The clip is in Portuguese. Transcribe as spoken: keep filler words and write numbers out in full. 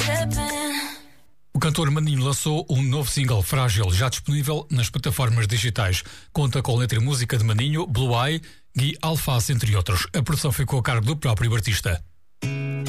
O cantor Maninho lançou um novo single, Frágil, já disponível nas plataformas digitais. Conta com letra e música de Maninho, Blue Eye, Gui Alface, entre outros. A produção ficou a cargo do próprio artista.